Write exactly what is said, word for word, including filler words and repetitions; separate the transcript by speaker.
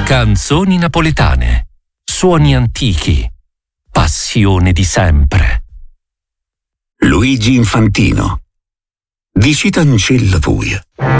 Speaker 1: Canzoni napoletane, suoni antichi, passione di sempre.
Speaker 2: Luigi Infantino. Di Citancella Puglia.